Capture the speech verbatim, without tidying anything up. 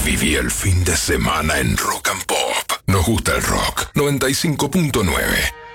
Viví el fin de semana en Rock and Pop. Nos gusta el rock. noventa y cinco punto nueve.